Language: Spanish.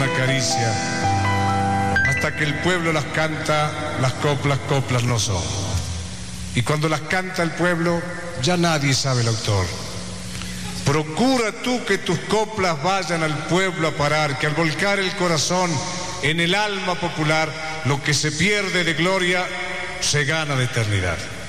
una caricia. Hasta que el pueblo las canta, las coplas, coplas no son. Y cuando las canta el pueblo, ya nadie sabe el autor. Procura tú que tus coplas vayan al pueblo a parar, que al volcar el corazón en el alma popular, lo que se pierde de gloria se gana de eternidad.